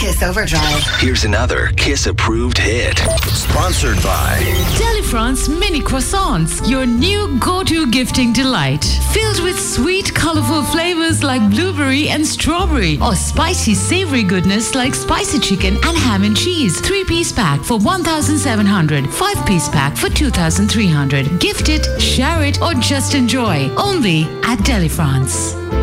Kiss Overdrive. Here's another Kiss-approved hit. Sponsored by Delifrance Mini Croissants, your new go-to gifting delight. Filled with sweet, colorful flavors like blueberry and strawberry, or spicy, savory goodness like spicy chicken and ham and cheese. 3-piece pack for 1,700. 5-piece pack for 2,300. Gift it, share it, or just enjoy. Only at Delifrance.